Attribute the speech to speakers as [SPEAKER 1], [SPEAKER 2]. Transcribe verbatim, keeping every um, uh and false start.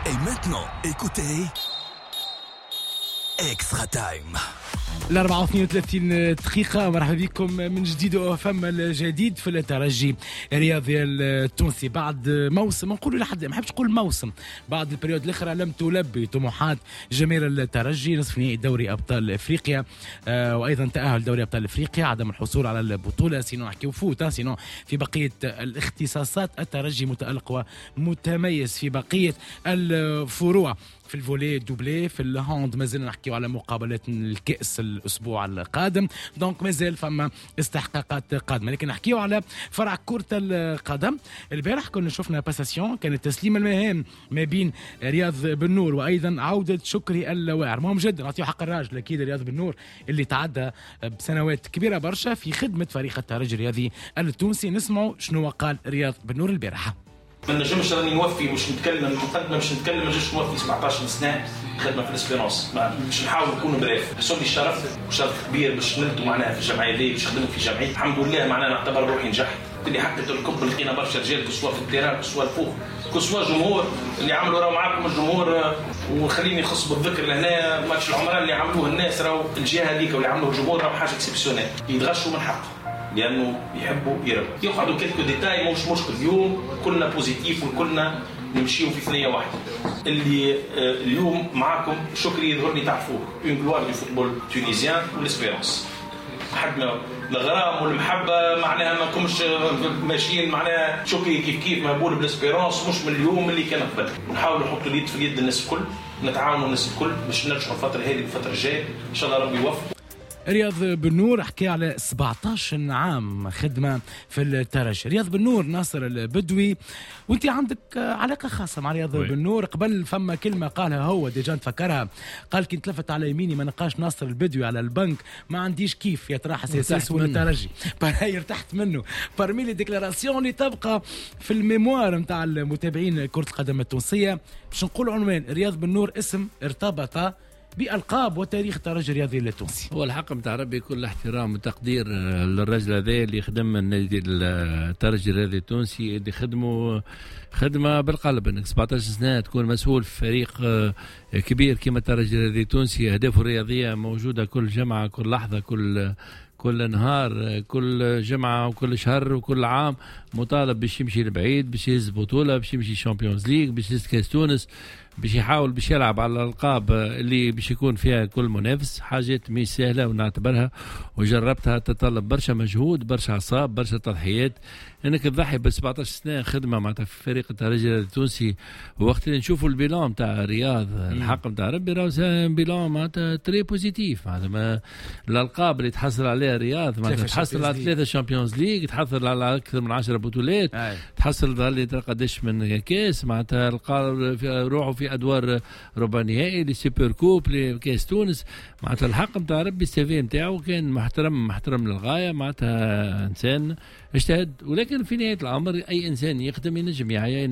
[SPEAKER 1] Et maintenant, écoutez Extra Time.
[SPEAKER 2] الأربعة واثنين وثلاثين دقيقة. مرحبا بكم من جديد وفم الجديد في الترجي الرياضي التونسي بعد موسم، نقول لحد ما حبش نقول موسم، بعد البريود الأخرى لم تلبي طموحات جماهير الترجي. نصف نهائي دوري أبطال إفريقيا آه وأيضا تأهل دوري أبطال إفريقيا، عدم الحصول على البطولة، سينو نحكي وفوت سينو في بقية الاختصاصات الترجي متألق ومتميز في بقية الفروع. في الفولي دوبلي، في الهاند مازلنا نحكيو على مقابلات الكأس الأسبوع القادم، دونك مازال فما استحقاقات قادمة. لكن نحكيو على فرع كرة القدم. البارح كنا شفنا باساسيون، كانت تسليم المهام ما بين رياض بن نور وأيضا عودة شكري الواعر. مهم جدا نعطيو حق الراجل أكيد رياض بن نور اللي تعدى بسنوات كبيرة برشا في خدمة فريق الترجي الرياضي التونسي. نسمعوا شنو قال رياض بن نور البارحة.
[SPEAKER 3] ما نجمش راني نوفي، مش نتكلم المقدمه، مش نتكلم، ما نجمش نوفي سبعطاش سنه خدمه في الاسبيرونس، مش نحاول نكون بريف. حسوني الشرف وشرف كبير باش نلتو معناها في الجمعيه ذي، باش نخدموا في جمعيه الحمد لله. معناها نعتبر روحي نجحت، اللي حكت الكب لقينا برشا رجال كسوا في التيران كسوا الفوق كسوا جمهور اللي عملوا راهو معاكم الجمهور. وخليني نخص بالذكر لهنا ماتش العمران اللي عملوه الناس، راهو الجهه هذيك واللي عملوه الجمهور راهو حاجه اكسبسيونيل، يتغشوا من حقه لانه يحبوا يربوا. يقعدوا كلكو ديتاي مش مشكل، اليوم كلنا بوزيتيف وكلنا نمشيو في ثنيه واحده. اللي اليوم معاكم شكري يظهرني تعرفوه اون غلوار دو فوتبول تونيزيان والاسبيرونس. حدنا الغرام والمحبه معناها ما كمش ماشيين معناها شكري كيف كيف مهبول بالاسبيرونس، مش من اليوم اللي كان قبل. نحاولوا نحطوا اليد في اليد الناس الكل، نتعاونوا الناس الكل باش نرجعوا الفتره هذه الفتره الجايه ان شاء الله ربي يوفق.
[SPEAKER 2] رياض بن نور حكي على سبعطاش عام خدمة في الترجي. رياض بن نور ناصر البدوي، وانت عندك علاقة خاصة مع رياض بن نور. قبل فما كلمة قالها هو ديجا نتفكرها، قال كي تلفت على يميني ما نلقاش ناصر البدوي على البنك ما عنديش كيف يتراح سياسي ولا الترجي. فهي ارتحت منه. برمي لي ديكلاراسيون اللي تبقى في الميموار نتاع المتابعين كرة القدم التونسية. باش نقول عنوان رياض بن نور اسم ارتبط بألقاب وتاريخ الترجي الرياضي التونسي.
[SPEAKER 4] هو الحق متاع ربي كل احترام وتقدير للرجل هذا اللي خدم النادي الترجي الرياضي التونسي، اللي خدمه خدمه بالقلب. انك سبعطاش سنه تكون مسؤول في فريق كبير كما الترجي الرياضي التونسي، اهدافه الرياضيه موجوده كل جمعه كل لحظه كل كل نهار كل جمعة وكل شهر وكل عام، مطالب باش يمشي لبعيد، باش يهز بطولة، باش يمشي شامبيونز ليج، باش يهز كاس تونس، باش يحاول باش يلعب على الألقاب اللي باش يكون فيها كل منافس. حاجات مش سهلة ونعتبرها وجربتها، تتطلب برشا مجهود برشا عصاب برشا تضحيات. انك تضحي ب سبعطاش سنة خدمة معناتها في فريق الترجي التونسي. وقت اللي نشوفوا البيلان تاع رياض الحق نتاع ربي راهو بيلان معناتها تري بوزيتيف. معناتها الألقاب اللي تحصل عليها رياض معناتها تحصل على ثلاثة شامبيونز ليج، تحصل على أكثر من عشرة بطولات، تحصل ظل قداش من كاس، معناتها روحوا في أدوار ربع نهائي لسوبر كوب لكاس تونس. معناتها الحق نتاع ربي السيفي نتاعو كان محترم محترم للغاية. معناتها إنسان اجتهد، ولكن في نهاية الأمر أي إنسان يخدم ينجم يعيا